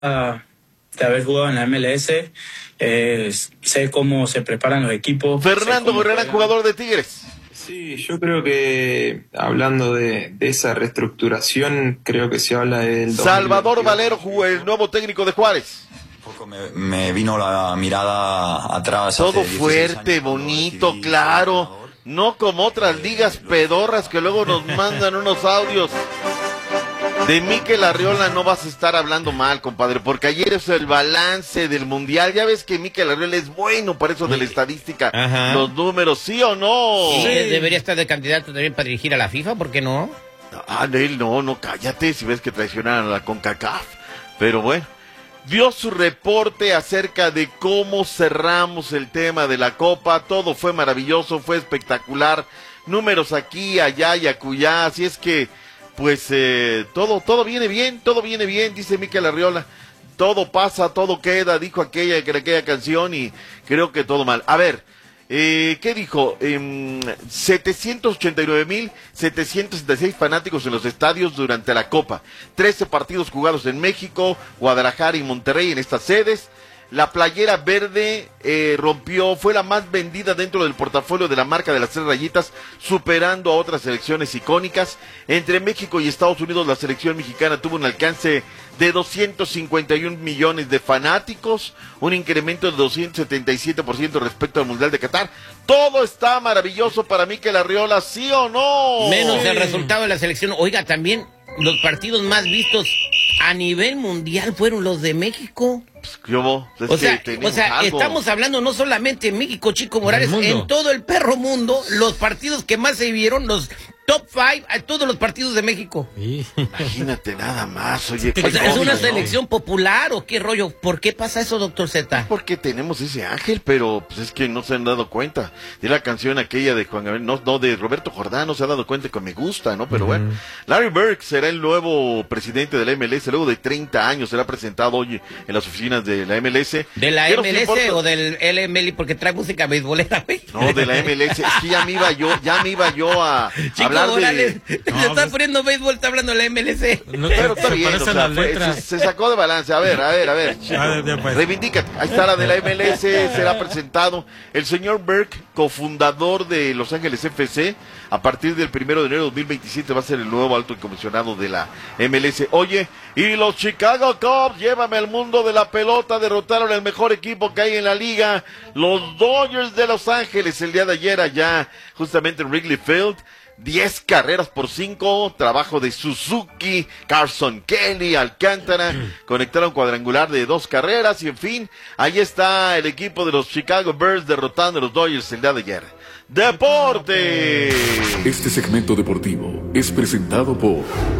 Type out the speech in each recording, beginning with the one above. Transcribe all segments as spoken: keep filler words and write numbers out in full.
de haber jugado en la M L S, eh, sé cómo se preparan los equipos. Fernando Gorriarán, jugador de Tigres. Sí, yo creo que hablando de, de esa reestructuración, creo que se habla del... Salvador Valero, el nuevo técnico de Juárez. Me, me vino la mirada atrás. Todo fuerte, bonito, claro. No como otras ligas pedorras que luego nos mandan unos audios. De Mikel Arriola no vas a estar hablando mal, compadre, porque ayer es el balance del Mundial. Ya ves que Mikel Arriola es bueno para eso de la estadística. Ajá. Los números, ¿sí o no? Sí, debería estar de candidato también para dirigir a la FIFA, ¿por qué no? Ah, él no, no, cállate, si ves que traicionaron a la CONCACAF. Pero bueno, dio su reporte acerca de cómo cerramos el tema de la Copa. Todo fue maravilloso, fue espectacular. Números aquí, allá y acullá, así es que... Pues eh, todo todo viene bien, todo viene bien, dice Mikel Arriola. Todo pasa, todo queda, dijo aquella, aquella canción y creo que todo mal. A ver, eh, ¿qué dijo? Eh, setecientos ochenta y nueve mil setecientos setenta y seis fanáticos en los estadios durante la Copa. trece partidos jugados en México, Guadalajara y Monterrey en estas sedes. La playera verde eh, rompió, fue la más vendida dentro del portafolio de la marca de las tres rayitas, superando a otras selecciones icónicas. Entre México y Estados Unidos, la selección mexicana tuvo un alcance de doscientos cincuenta y un millones de fanáticos, un incremento de doscientos setenta y siete por ciento respecto al Mundial de Qatar. Todo está maravilloso para Mikel Arriola, ¿sí o no? Menos el resultado de la selección. Oiga, también los partidos más vistos a nivel mundial fueron los de México. Pues, ¿cómo? Es o sea, que o sea estamos hablando no solamente en México, Chico Morales, en todo el perro mundo, los partidos que más se vieron, los top five, a todos los partidos de México. Sí. Imagínate nada más, oye. O sea, ¿es una selección popular o qué rollo? ¿Por qué pasa eso, doctor Z? Porque tenemos ese ángel, pero pues es que no se han dado cuenta. De la canción aquella de Juan Gabriel, no, no, de Roberto Jordán, no se ha dado cuenta que me gusta, ¿no? Pero uh-huh. bueno, Larry Bird será el nuevo presidente de la M L S, luego de treinta años, será presentado hoy en las oficinas de la M L S. ¿De la M L S o del L M L? Porque trae música beisbolera, ¿ves? No, de la M L S, es que ya me iba yo, ya me iba yo a Chico, hablar Morales, de... Se no, está pues... poniendo béisbol, está hablando de la M L S. No, pero está bien, o sea, fue, se, se sacó de balance. A ver, a ver, a ver, chico, ah, pues. Reivindícate. Ahí está la de la M L S, será presentado el señor Burke, cofundador de Los Ángeles F C. A partir del primero de enero de dos mil veintisiete va a ser el nuevo alto comisionado de la M L S. Oye, y los Chicago Cubs, llévame al mundo de la pelota, derrotaron el mejor equipo que hay en la liga, los Dodgers de Los Ángeles, el día de ayer allá, justamente en Wrigley Field. diez carreras por cinco, trabajo de Suzuki, Carson Kelly, Alcántara, conectaron cuadrangular de dos carreras y en fin, ahí está el equipo de los Chicago Bears derrotando a los Dodgers el día de ayer. ¡Deporte! Este segmento deportivo es presentado por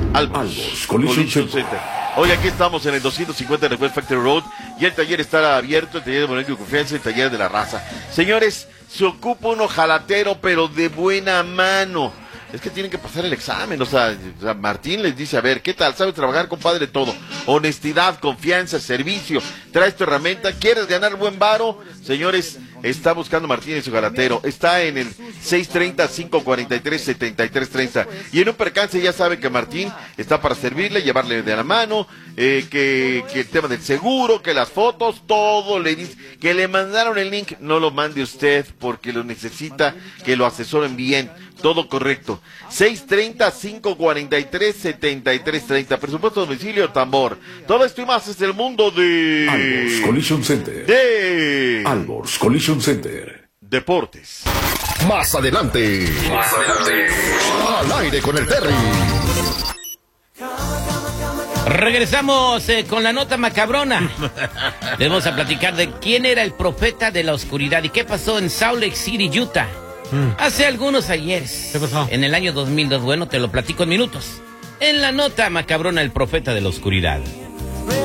Albos Collision Center. Hoy aquí estamos en el doscientos cincuenta de West Factory Road y el taller estará abierto, el taller de Bonito y Confianza, el taller de la raza. Señores, se ocupa un ojalatero, pero de buena mano. Es que tienen que pasar el examen, o sea, o sea, Martín les dice, a ver, ¿qué tal? ¿Sabes trabajar, compadre? Todo. Honestidad, confianza, servicio. ¿Traes tu herramienta? ¿Quieres ganar buen varo? Señores, está buscando Martín en su galatero. Está en el seis treinta, cinco cuarenta y tres, setenta y tres treinta. Y en un percance ya saben que Martín está para servirle, llevarle de la mano, eh, que, que el tema del seguro, que las fotos, todo le dice. Que le mandaron el link, no lo mande usted porque lo necesita, que lo asesoren bien. Todo correcto. seis treinta, cinco cuarenta y tres, setenta y tres treinta. Presupuesto domicilio, tambor. Todo esto y más es el mundo de... Albors Collision Center. De... Albors Collision Center. Deportes. Más adelante. Más adelante. Al aire con el Terry. Regresamos eh, con la nota macabrona. Les vamos a platicar de quién era el profeta de la oscuridad y qué pasó en Salt Lake City, Utah. Hace algunos ayeres, ¿qué pasó? En el año dos mil dos, bueno, te lo platico en minutos. En la nota macabrona, el profeta de la oscuridad.